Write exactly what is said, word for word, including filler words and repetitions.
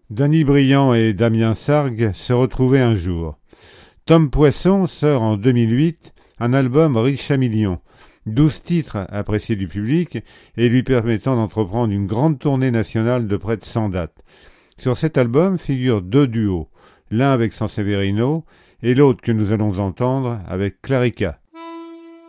Danny Briand et Damien Sargue se retrouvaient un jour. Tom Poisson sort en deux mille huit un album riche à millions, douze titres appréciés du public et lui permettant d'entreprendre une grande tournée nationale de près de cent dates. Sur cet album figurent deux duos, l'un avec Sanseverino et l'autre que nous allons entendre avec Clarica.